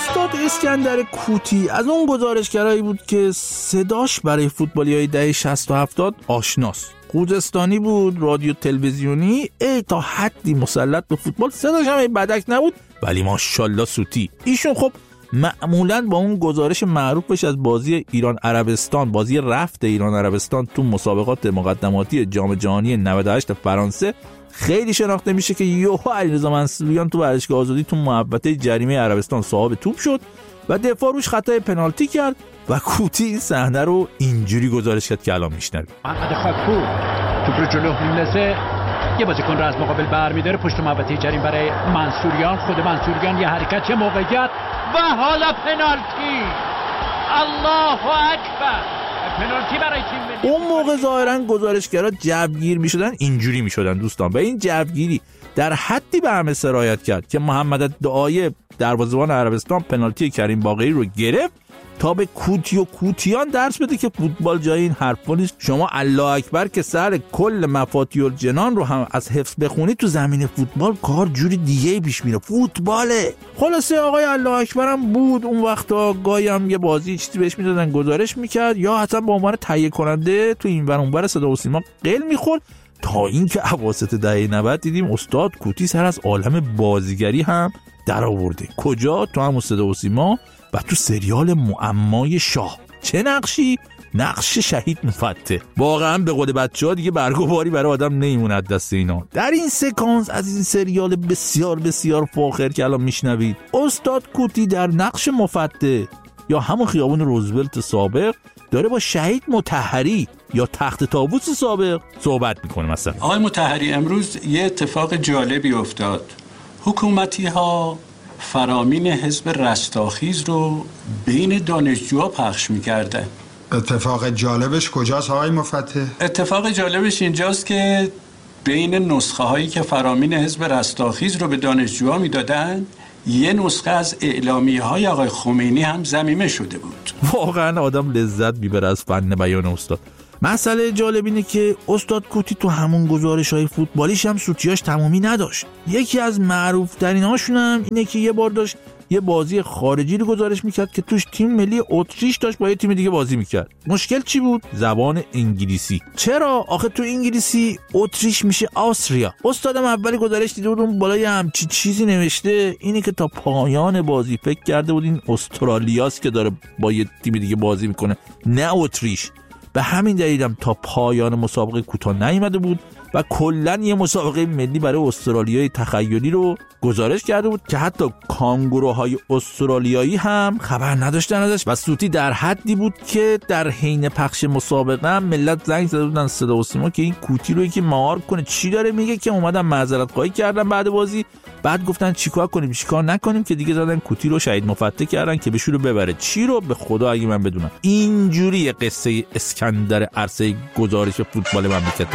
استاد اسکندر کوتی از اون گزارشگرایی بود که صداش برای فوتبالیای دهه 60 و 70 آشناست. خوزستانی بود، رادیو تلویزیونی، تا حدی مسلط به فوتبال، صداش هم بدک نبود ولی ماشاءالله سوتی. ایشون خب معمولاً با اون گزارش معروفش از بازی ایران عربستان، بازی رفت ایران عربستان تو مسابقات مقدماتی جام جهانی 98 فرانسه خیلی شناخته میشه که یهو علیرضا منصوریان تو ورزشگاه آزادی تو محوطه جریمه عربستان صاحب توپ شد و دفاع روش خطای پنالتی کرد و کوتی این صحنه رو اینجوری گزارش کرد که الان میشنوید. محمد خاکپور توپ رو جلو میندازه، یه بازیکن رو از مقابل برمی‌داره، پشت محوطه جریمه برای منصوریان، خود منصوریان یه حرکت، چه موقعیت و حالا پنالتی. الله اکبر، پنالتی برای تیم ملی. اون موقع ظاهرا گزارشگرا جوگیر میشدن، اینجوری میشدن دوستان، و این جوگیری در حدی به همه سرایت کرد که محمد دعای دروازه‌بان عربستان پنالتی کریم باقری رو گرفت تا به کوتی و کوتیان درس بده که فوتبال جای این حرفا نیست. شما الله اکبر که سر کل مفاتیح الجنان رو هم از حفظ بخونی، تو زمین فوتبال کار جوری دیگه پیش میره، فوتباله. خلاصه آقای الله اکبر هم بود اون وقتا، گاهی هم یه بازی چیزی بهش میدادن گزارش میکرد یا حتی به عنوان تهیه کننده تو این ور اون ور صدا و سیما قل میخورد، تا اینکه اواسط دهه 90 دیدیم استاد کوتی سر از عالم بازیگری هم در آورده. کجا؟ تو همون صدا و سیما و تو سریال معمای شاه. چه نقشی؟ نقش شهید مفتح. واقعا به قول بچه‌ها دیگه برگوباری برای آدم نمیموند دست اینا. در این سکانس از این سریال بسیار بسیار فاخر که الان میشنوید، استاد کوتی در نقش مفتح یا همون خیابون روزولت سابق داره با شهید مطهری یا تخت طاووس سابق صحبت میکنه. مثلا آقای مطهری، امروز یه اتفاق جالبی افتاد. حکومتی ها فرامین حزب رستاخیز رو بین دانشجوها پخش میکردن. اتفاق جالبش کجاست آقای مفتح؟ اتفاق جالبش اینجاست که بین نسخه هایی که فرامین حزب رستاخیز رو به دانشجوها میدادن، یه نسخه از اعلامیه های آقای خمینی هم ضمیمه شده بود. واقعا آدم لذت میبره از فن بیان استاد. مسئله جالب اینه که استاد کوتی تو همون گزارش‌های فوتبالیش هم سوتیاش تمامی نداشت. یکی از معروف ترین هاشون هم اینه که یه بار داشت یه بازی خارجی رو گزارش میکرد که توش تیم ملی اتریش داشت با یه تیم دیگه بازی میکرد. مشکل چی بود؟ زبان انگلیسی. چرا؟ آخه تو انگلیسی اتریش میشه آستریا. استادم اولی گزارش دیده بود اون بالای همچی چیزی نوشته، اینه که تا پایان بازی فکر کرده بود این استرالیاست که داره با یه تیم دیگه بازی میکنه، نه اتریش. به همین دلیلم تا پایان مسابقه کوتاه نیامده بود و کلاً یه مسابقه ملی برای استرالیای تخیلی رو گزارش کرده بود که حتی کانگوروهای استرالیایی هم خبر نداشتن ازش و سوتی در حدی بود که در حین پخش مسابقه هم ملت زنگ زده بودن صدا و سیما که این کوتی رو یکی مهار کنه. چی داره میگه؟ که اومدن معذرت خواهی کردن بعد بازی، بعد گفتن چیکار کنیم چیکار نکنیم، که دیگه زدن کوتی رو شهید مفتح کردن که بهشون رو ببره. چی رو؟ به خدا اگه من بدونم. اینجوری قصه اسکندر عرصه گزارش فوتبال مملکت.